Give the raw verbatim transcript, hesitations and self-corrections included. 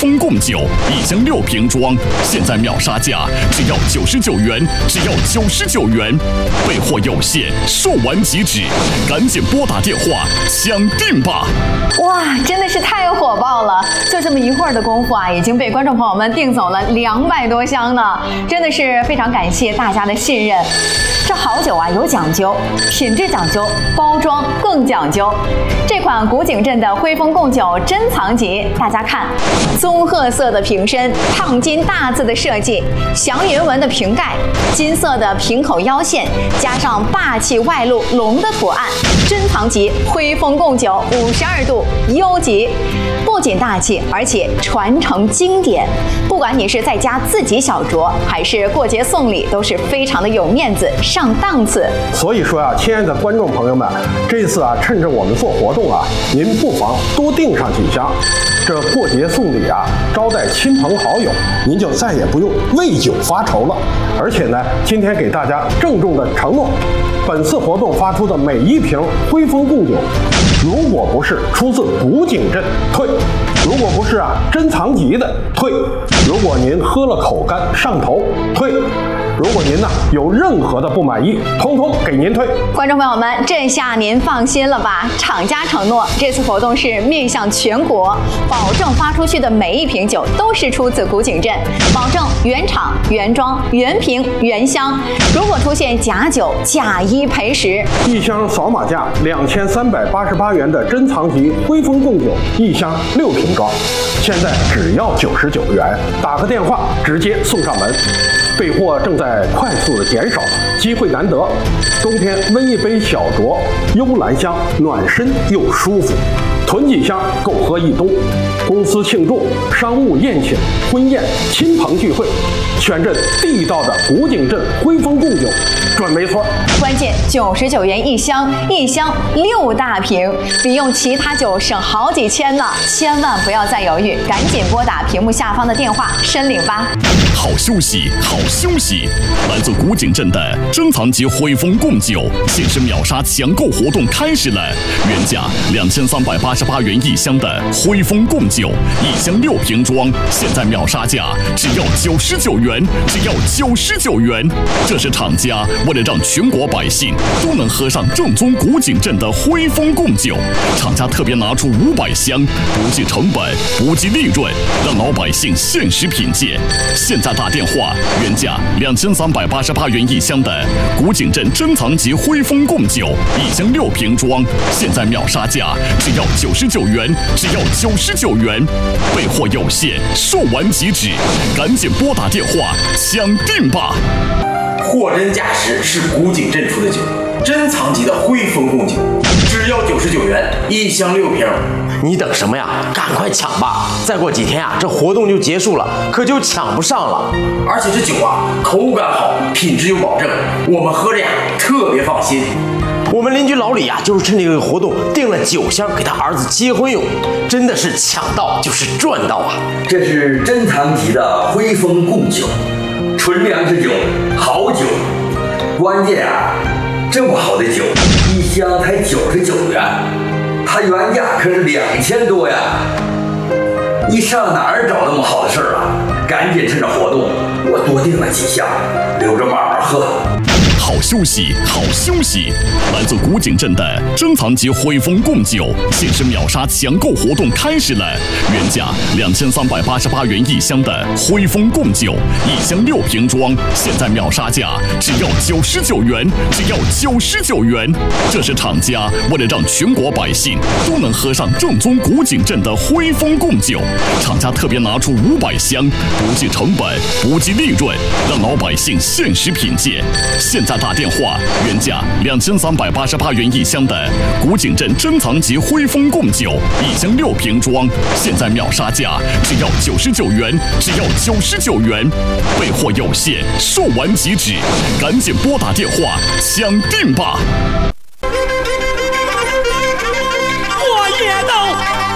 丰贡酒，一箱六瓶装，现在秒杀价只要九十九元，只要九十九元，备货有限，售完即止，赶紧拨打电话抢订吧！ 哇，真的是太火爆了！就这么一会儿的功夫啊，已经被观众朋友们订走了两百多箱呢，真的是非常感谢大家的信任。这好酒啊有讲究，品质讲究，包装更讲究。这款古井镇的徽丰贡酒珍藏级，大家看，棕褐色的瓶身，烫金大字的设计，祥云纹的瓶盖，金色的瓶口腰线，加上霸气外露龙的图案，珍藏级徽丰贡酒五十二度优级，不仅大气，而且传承经典。不管你是在家自己小酌，还是过节送礼，都是非常的有面子，上档次。 所以说啊，亲爱的观众朋友们，这次啊，趁着我们做活动啊，您不妨多订上几箱。这过节送礼啊，招待亲朋好友，您就再也不用为酒发愁了。而且呢，今天给大家郑重的承诺，本次活动发出的每一瓶徽丰贡酒，如果不是出自古井镇，退；如果不是啊珍藏级的，退；如果您喝了口干上头，退；如果您呢有任何的不满意，通通给您退。 观众朋友们，这下您放心了吧？厂家承诺，这次活动是面向全国，保证发出去的每一瓶酒都是出自古井镇，保证原厂、原装、原瓶、原箱。如果出现假酒，假一赔十。 一箱扫码价两千三百八十八元的珍藏级徽丰贡酒，一箱六瓶装，现在只要九十九元，打个电话直接送上门。备货正在快速的减少，机会难得，冬天温一杯小酌，幽兰香，暖身又舒服，囤几箱够喝一冬。公司庆祝、商务宴请、婚宴、亲朋聚会，选这地道的古井镇徽丰贡酒，准没错。 关键九十九元一箱，一箱六大瓶，比用其他酒省好几千呢！千万不要再犹豫，赶紧拨打屏幕下方的电话申领吧。 好休息，好休息！来自古井镇的珍藏级徽丰贡酒限时秒杀抢购活动开始了，原价两千三百八十八元一箱的徽丰贡酒，一箱六瓶装，现在秒杀价只要九十九元，只要九十九元。这是厂家为了让全国百姓都能喝上正宗古井镇的徽丰贡酒，厂家特别拿出五百箱，不计成本，不计利润，让老百姓限时品鉴。现在打电话，原价两千三百八十八元一箱的古井镇珍藏级徽丰贡酒，一箱六瓶装，现在秒杀价只要九十九元，只要九十九元，备货有限，售完即止，赶紧拨打电话抢订吧！ 货真价实，是古井镇出的酒，珍藏级的徽丰贡酒，只要九十九元一箱六瓶。 你等什么呀？赶快抢吧！再过几天啊，这活动就结束了，可就抢不上了。 而且这酒啊，口感好，品质有保证，我们喝着呀特别放心。 我们邻居老李呀、啊，就是趁这个活动订了九箱给他儿子结婚用，真的是抢到就是赚到啊！ 这是珍藏级的徽丰贡酒，纯粮之酒，好酒。关键啊，这么好的酒，一箱才九十九元，它原价可是两千多呀！你上哪儿找那么好的事儿啊？赶紧趁着活动，我多订了几箱，留着慢慢喝。 好休息，好休息！来自古井镇的珍藏级徽丰贡酒限时秒杀抢购活动开始了，原价两千三百八十八元一箱的徽丰贡酒，一箱六瓶装，现在秒杀价只要九十九元，只要九十九元。这是厂家为了让全国百姓都能喝上正宗古井镇的徽丰贡酒，厂家特别拿出五百箱，不计成本，不计利润，让老百姓限时品鉴。现在打电话，原价两千三百八十八元一箱的古井镇珍藏级徽丰贡酒，一箱六瓶装，现在秒杀价只要九十九元，只要九十九元，备货有限，售完即止，赶紧拨打电话抢订吧！